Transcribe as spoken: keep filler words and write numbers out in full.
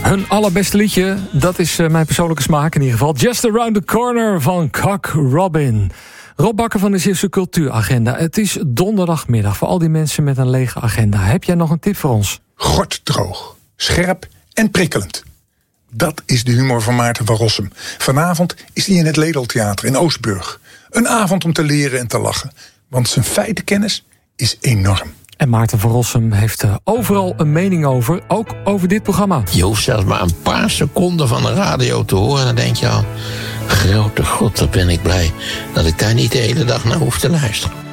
Hun allerbeste liedje, dat is uh, mijn persoonlijke smaak in ieder geval. Just Around the Corner van Cock Robin. Rob Bakker van de Zeeuwse Cultuuragenda. Het is donderdagmiddag voor al die mensen met een lege agenda. Heb jij nog een tip voor ons? Gorddroog, scherp en prikkelend. Dat is de humor van Maarten van Rossum. Vanavond is hij in het Ledeltheater in Oostburg. Een avond om te leren en te lachen. Want zijn feitenkennis is enorm. En Maarten van Rossum heeft uh, overal een mening over, ook over dit programma. Je hoeft zelfs maar een paar seconden van de radio te horen en dan denk je al, grote god, wat ben ik blij dat ik daar niet de hele dag naar hoef te luisteren.